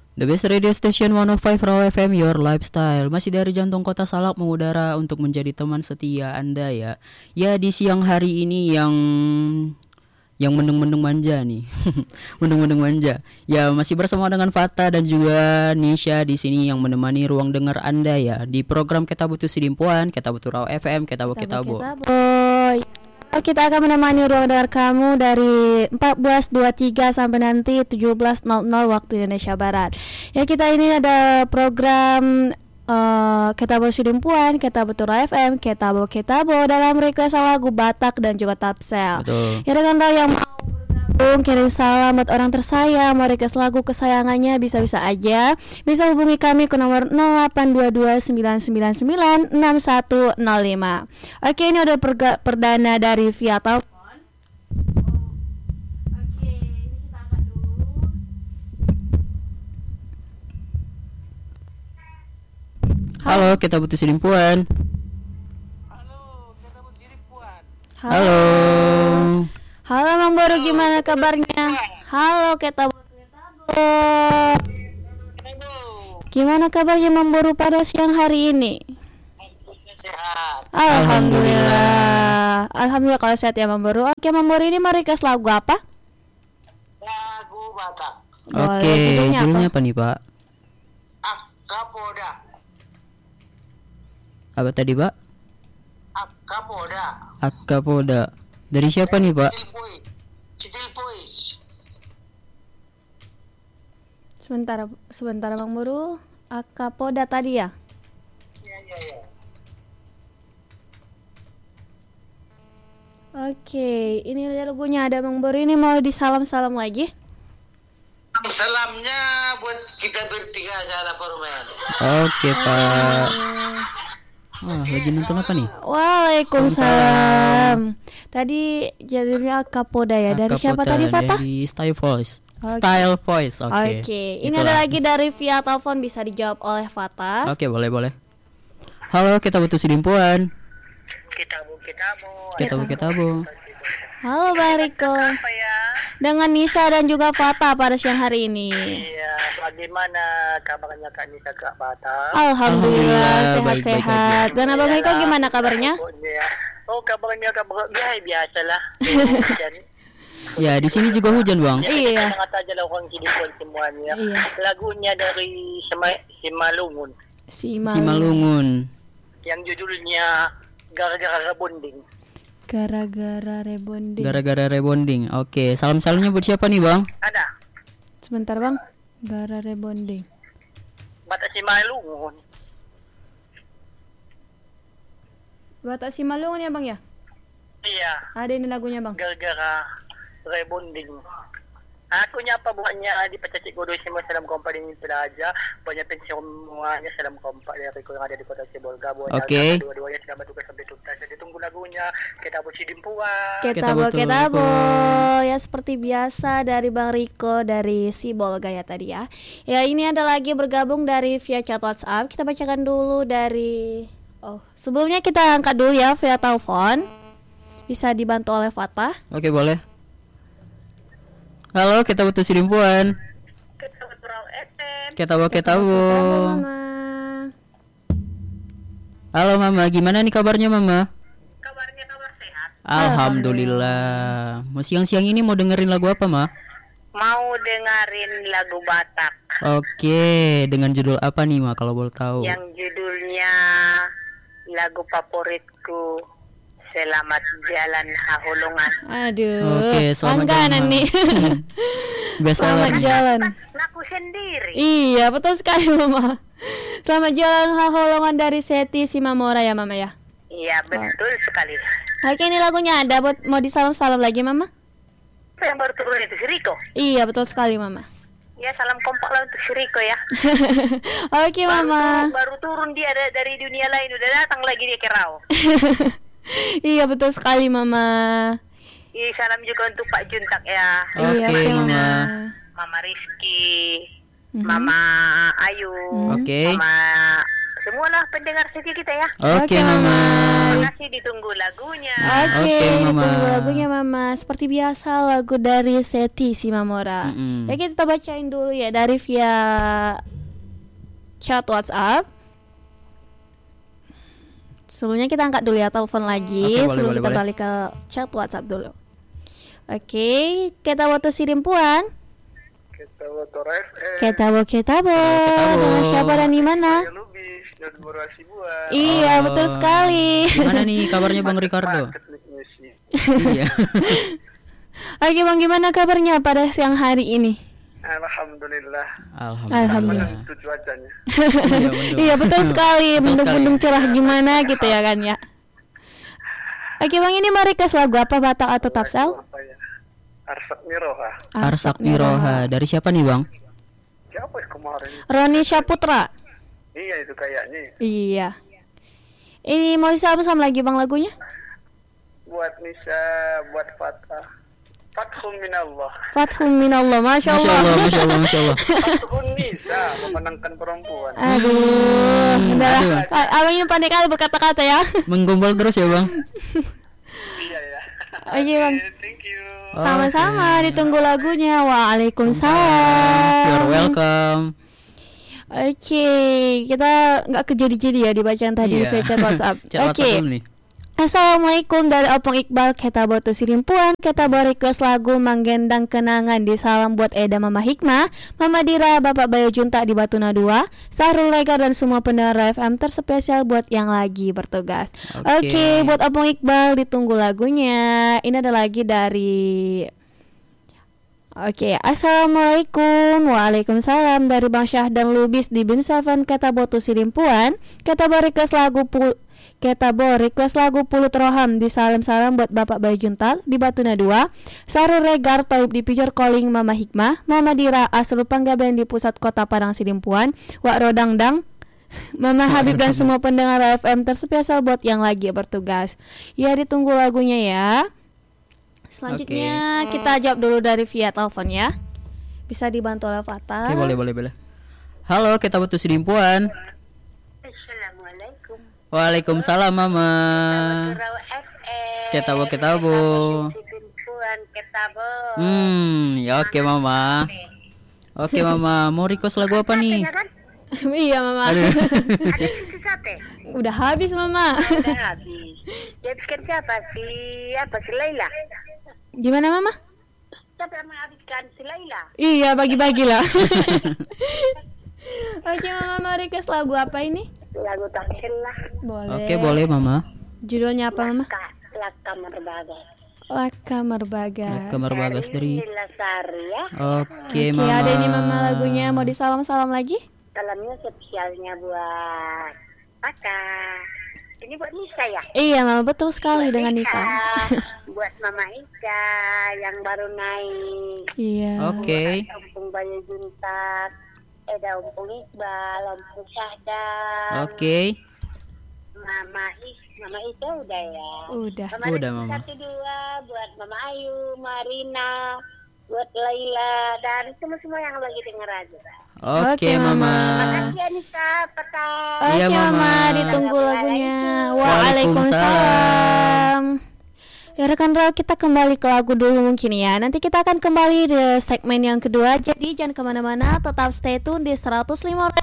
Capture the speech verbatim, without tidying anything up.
The best radio station one oh five Raw F M, your lifestyle. Masih dari jantung kota Salak mengudara untuk menjadi teman setia Anda ya. Ya di siang hari ini yang yang mendung-mendung manja nih. Mendung-mendung manja. Ya masih bersama dengan Fata dan juga Nisha di sini yang menemani ruang dengar Anda ya di program Kita Butuh Sidimpuan, Kita Butuh Raw F M, Kita Butuh Kita Bu. Kita akan menemani ruang dengar kamu dari empat belas dua puluh tiga sampai nanti tujuh belas nol nol waktu Indonesia Barat. Ya, kita ini ada program uh, Kita Butuh Sidimpuan, Kita Butuh Raw F M, Kita Butuh Kita Bu dalam request lagu Batak dan juga Tapsel. Betul. Ya, dengan yang mau bergabung kirim salam buat orang tersayang, mau request lagu kesayangannya bisa-bisa aja. Bisa hubungi kami ke nomor nol delapan dua dua sembilan sembilan sembilan enam satu nol lima. Oke, ini udah perga- perdana dari via telepon. Oke, ini kita angkat dulu. Halo, Kita Butuh Sidimpuan. Halo, Kita Butuh Sidimpuan. Halo. Halo Mang Boru, gimana kabarnya? Halo Kita Butuh Kita Bu. Gimana kabarnya Mang Boru pada siang hari ini? Sehat. Alhamdulillah. Alhamdulillah kalau sehat ya Mang Boru. Oke, Mang Boru ini mau request lagu apa? Lagu Batak. Oke, Boleh, judulnya apa? judulnya apa nih Pak? Akapoda. Apa tadi Pak? Akapoda. Akapoda. Dari siapa nih Pak? Citilpoi. Citilpoi. Sebentar, sebentar Mang Boru. Akapoda tadi ya? Ya, ya, ya. Oke, ini lagunya ada Mang Boru, ini mau disalam-salam lagi. Salamnya buat kita bertiga aja lah Parmen. Oke Pak. Wah, lagi nonton apa nih? Waalaikumsalam. Tadi judulnya Akapoda ya. Dari siapa Akapoda, tadi Fatah? Dari Style Voice. Oke. Style Voice. Oke. Oke, ini Itulah. ada lagi dari via telepon, bisa dijawab oleh Fatah. Oke, boleh boleh. Halo, Kita Butuh Sidimpuan. Kita bu, kita bu. Kita Bu, kita Bu. Halo Bang Riko. Apa ya? Dengan Nisa dan juga Fatah pada siang hari ini. Iya, bagaimana kabarnya Kak Nisa Kak Batak? Alhamdulillah Alhamdulillah, baik-baik sehat-sehat. Dan Abang Riko gimana kabarnya? Oh, kabarnya kabar ya biasalah. Ya, di sini juga hujan, Bang. Iya. Semangat aja lah orang Sidimpuan semuanya. Iya. Lagunya dari Sema- Simalungun Si Si Malungun. yang judulnya Gara-gara Bonding. Gara-gara rebonding. Gara-gara rebonding. Oke, salam-salamnya buat siapa nih, Bang? Ada Sebentar Bang. Gara rebonding. Batak Simalungun. Batak Simalungun ya Bang ya? Iya, Ada ini lagunya Bang. gara-gara rebonding. Aku nyapa buatnya di Pacacik Godo semua salam kompak ini pelajar. Banyak pensiun semuanya salam kompak dari yang ada di kota Sibolga. Buatnya Oke. dua-duanya selamat tugas sampai tuntas. Jadi tunggu lagunya. Kita Butuh Sidimpuan. Kita Kita bo, betul, kita bo. betul. Ya seperti biasa dari Bang Riko dari Sibolga ya tadi ya. Ya ini ada lagi bergabung dari via chat WhatsApp. Kita bacakan dulu dari Oh, sebelumnya kita angkat dulu ya via telepon. Bisa dibantu oleh Fatah. Oke, boleh. Halo, Kita Butuh Sidimpuan. Kita Butuh Raw F M. Kita Bu, kita Bu. Halo Mama. Halo, Mama. Gimana nih kabarnya, Mama? Kabarnya kabar sehat. Alhamdulillah. Mau siang-siang ini mau dengerin lagu apa, Ma? Mau dengerin lagu Batak Oke, dengan judul apa nih, Ma, kalau boleh tahu? yang judulnya lagu favoritku Selamat Jalan Hahulungan. Aduh. Oke, selamat langganan jalan. nih. Biasa Selamat jalan. Lagu sendiri. Iya, betul sekali Mama. Selamat jalan Haholongan dari Seti Simamora ya Mama ya. Iya betul sekali. Oke, ini lagunya ada buat mau disalam-salam lagi Mama? Yang baru turun itu si Riko. Iya, betul sekali Mama. Ya salam kompak lah untuk si Riko ya. Oke Baru, Mama. turun, baru turun dia da- dari dunia lain, udah datang lagi dia ke Rau. Iya, betul sekali Mama. Iya salam juga untuk Pak Juntak ya. Iya, Oke, Mama. Mama Rizky, Mhm. Mama Ayu, Oke. Mama semualah pendengar setia kita ya. Oke, Oke, Mama. Terima kasih, ditunggu lagunya. Oke, Oke, Mama. tunggu lagunya Mama. Seperti biasa lagu dari Seti si Mamora. Mm-mm. Ya kita bacain dulu ya dari via chat WhatsApp. Sebelumnya kita angkat dulu ya telepon lagi. Oke, boleh, sebelum boleh, kita boleh. balik ke chat WhatsApp dulu. Oke, kita waktu sirimpuan. Kita motor F M. Kita bo kita bo. Kita bo. Dengan siapa dan di mana? Saya Lubis dan Borasi Buan. Iya, Oh. betul sekali. Gimana nih kabarnya Bang Ricardo? Market music. Iya. Oke, Bang, gimana kabarnya pada siang hari ini? Alhamdulillah. Alhamdulillah. Alhamdulillah. Menentu cuacanya. Iya, mendung. Iya, betul sekali. Betul Mendung-mendung sekali. cerah gimana gitu ya kan ya. Oke, Bang, ini mau request lagu apa, Batak atau Tapsel? Apa ya? Arsak Miroha. Arsak Miroha. Dari siapa nih, Bang? Siapa ya kemarin? Roni Syaputra. Iya itu kayaknya. Iya. Ini mau disapa-sama lagi Bang lagunya? Buat Nisa, buat Fatah. Fathum minallah. Fathum minallah. Masya Masya Allah. Allah, Masya Allah, Masya Allah. Fathun Nisa memenangkan perempuan. Aduh. Udah lah. Aduh. A- Abang ini pandai kali berkata-kata ya. Menggombal terus ya, Bang. Iya ya. Oke, Bang. Thank you. Sama-sama, Oke. ditunggu lagunya. Waalaikumsalam. You're welcome. Oke, kita nggak kejadi-jadi ya dibacaan tadi Iya. di chat WhatsApp. Chat WhatsApp Oke. dulu nih. Assalamualaikum dari Opung Iqbal. Kita botu sirimpuan. Kita bawa request lagu Manggendang Kenangan. Di salam buat Eda Mama Hikmah, Mama Dira, Bapak Bayu Junta di Batuna dua, Sahrul Regar dan semua pendengar F M terspesial buat yang lagi bertugas. Oke, Oke. buat Opung Iqbal ditunggu lagunya. Ini ada lagi dari Oke, Assalamualaikum. Waalaikumsalam dari Bang Syah dan Lubis di Bin Seven. Kata botu sirimpuan. Kata bawa request lagu pu Kita bo request lagu Pulut Roham. Di salam-salam buat Bapak Bayu Juntal di Batuna dua, Sarul Regar Toib di Pijor Calling Mama Hikmah, Mama Dira Asrul Panggabean di pusat kota Padang Sirimpuan, Wak Rodangdang, Mama Habib dan semua pendengar F M terspesial buat yang lagi bertugas. Ya, ditunggu lagunya ya. Selanjutnya kita jawab dulu dari via telepon ya. Bisa dibantu oleh Fata. Oke, boleh, boleh, boleh. Halo, kita butuh sirimpuan. Assalamualaikum. Waalaikumsalam, Mama. Kurau F M. Ketabo, ketabo. Sirimpuan ketabo. Hmm, ya oke, Mama. Oke, Mama. Mau request lagu apa nih? Kan? Iya, Mama. Aduh. Ada sisi sate. Udah habis, Mama. Udah habis. Dia bikin siapa si apa si Laila? Gimana, Mama? Siapa yang menghabiskan si Laila? Iya, bagi-bagi lah. Oke, Mama, mau request lagu apa ini? Lagu Tangsel lah. Boleh. Oke, boleh, Mama. Judulnya apa, Mama? Kak Laka Merbagas. Laka Merbagas. Kamar bagas dari. Lasari ya. Oke, Oke, Mama. ada ini Mama lagunya. Mau disalam-salam lagi? Salamnya spesialnya buat Kakak. Ini buat Nisa ya? Iya, Mama, betul sekali Buat dengan Nisa. Buat Mama Ika yang baru naik. Iya. Oke. Buat Ompung Bayu Juntak, Eda Ompung Iqbal, Ompung Syahdan. Oke. Mama Is, Mama Ika udah ya. Udah. Mama Udah, Rizky Mama. Satu dua buat Mama Ayu, Marina, buat Laila dan semua-semua yang lagi denger aja. Oke, Oke, Mama. Mama. Makasih Anissa, Patah. Oke, Iya, Mama. Mama, ditunggu lagunya. Waalaikumsalam. Waalaikumsalam. Ya rekan rekan kita kembali ke lagu dulu mungkin ya. Nanti kita akan kembali di segmen yang kedua. Jadi jangan kemana-mana, tetap stay tune di seratus lima